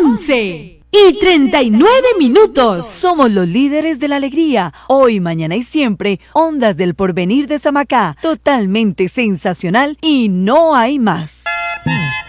11:39. Somos los líderes de la alegría. Hoy, mañana y siempre, Ondas del Porvenir de Samacá. Totalmente sensacional y no hay más.